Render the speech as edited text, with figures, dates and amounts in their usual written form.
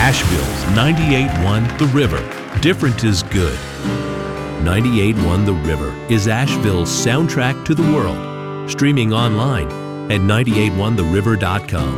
Asheville's 98.1 The River. Different is good. 98.1 The River is Asheville's soundtrack to the world. Streaming online at 981theriver.com.